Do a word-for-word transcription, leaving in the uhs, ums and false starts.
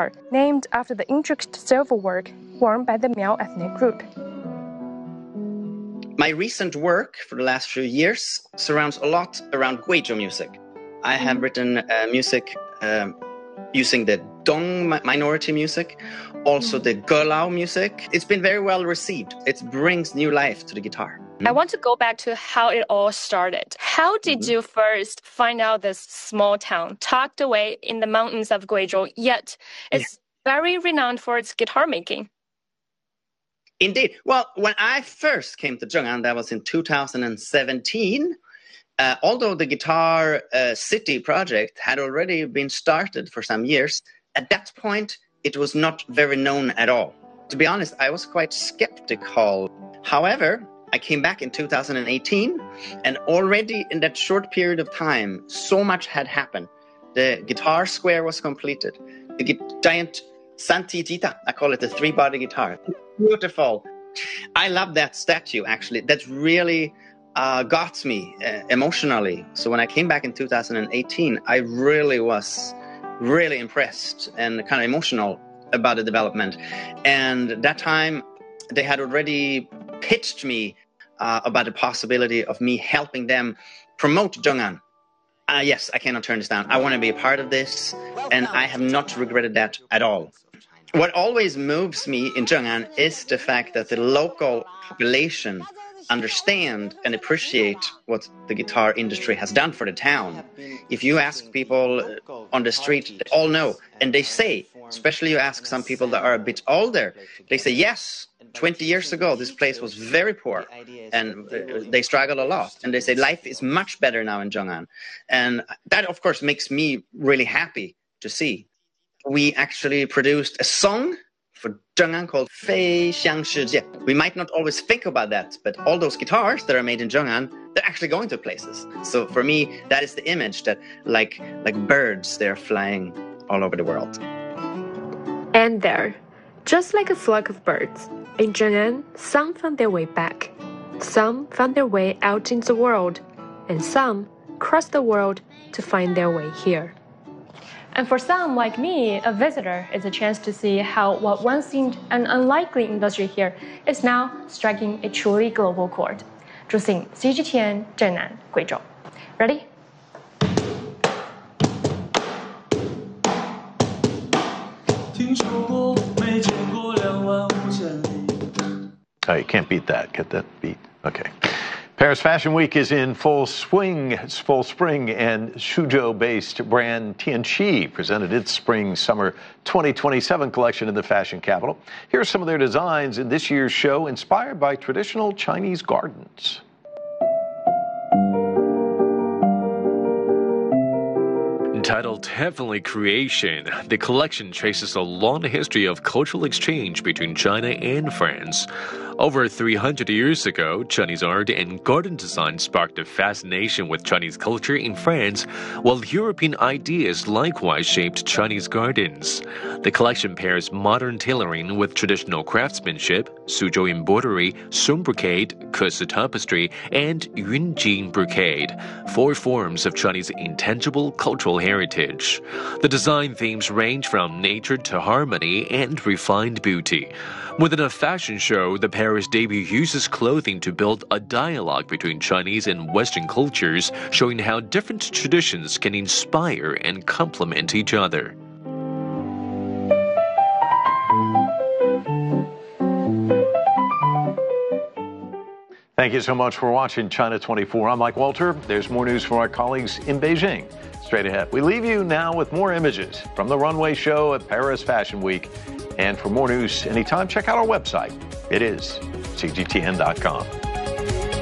guitar, named after the intricate silver work worn by the Miao ethnic group. My recent work for the last few years surrounds a lot around Guizhou music. I have written uh, music um, using the Dong minority music, also the Gelao music. It's been very well received. It brings new life to the guitar. I want to go back to how it all started. How did mm-hmm. you first find out this small town tucked away in the mountains of Guizhou, yet it's yeah. very renowned for its guitar making? Indeed. Well, when I first came to Zheng'an, that was in two thousand seventeen, uh, although the Guitar uh, City project had already been started for some years, at that point, it was not very known at all. To be honest, I was quite skeptical. However, I came back in two thousand eighteen, and already in that short period of time, so much had happened. The guitar square was completed. The giant Santi Jita, I call it the three-body guitar. Beautiful. I love that statue, actually. That really uh, got me uh, emotionally. So when I came back in two thousand eighteen, I really was really impressed and kind of emotional about the development. And that time, they had already pitched me uh, about the possibility of me helping them promote Zheng'an. Uh, yes, I cannot turn this down. I want to be a part of this, and I have not regretted that at all. What always moves me in Zheng'an is the fact that the local population understand and appreciate what the guitar industry has done for the town. If you ask people on the street, they all know, and they say, especially you ask some people that are a bit older, they say, yes, twenty years ago, this place was very poor, and they struggle a lot. And they say life is much better now in Zheng'an. And that, of course, makes me really happy to see. We actually produced a song for Zheng'an called Fei Xiang Shijie. We might not always think about that, but all those guitars that are made in Zheng'an, they're actually going to places. So for me, that is the image that, like, like birds, they're flying all over the world. And there, just like a flock of birds, in Zheng'an, some found their way back. Some found their way out into the world, and some crossed the world to find their way here. And for some, like me, a visitor is a chance to see how what once seemed an unlikely industry here is now striking a truly global chord. 祝信 C G T N 镇南贵州 Ready? Oh, you can't beat that. Get that beat. Okay. Paris Fashion Week is in full swing. It's full spring, and Suzhou-based brand Tianqi presented its spring-summer twenty twenty-seven collection in the fashion capital. Here's some of their designs in this year's show, inspired by traditional Chinese gardens. Titled Heavenly Creation, the collection traces a long history of cultural exchange between China and France. Over three hundred years ago, Chinese art and garden design sparked a fascination with Chinese culture in France, while European ideas likewise shaped Chinese gardens. The collection pairs modern tailoring with traditional craftsmanship, Suzhou embroidery, Song brocade, Kesi tapestry, and Yunjing brocade, four forms of Chinese intangible cultural heritage. The design themes range from nature to harmony and refined beauty. Within a fashion show, the Paris debut uses clothing to build a dialogue between Chinese and Western cultures, showing how different traditions can inspire and complement each other. Thank you so much for watching China twenty-four. I'm Mike Walter. There's more news from our colleagues in Beijing. Straight ahead, we leave you now with more images from the runway show at Paris Fashion Week. And for more news anytime, check out our website. It is C G T N dot com.